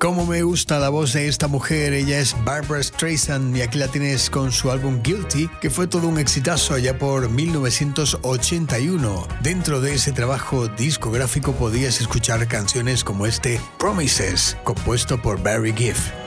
Cómo me gusta la voz de esta mujer. Ella es Barbra Streisand y aquí la tienes con su álbum Guilty, que fue todo un exitazo allá por 1981. Dentro de ese trabajo discográfico podías escuchar canciones como este Promises, compuesto por Barry Gibb.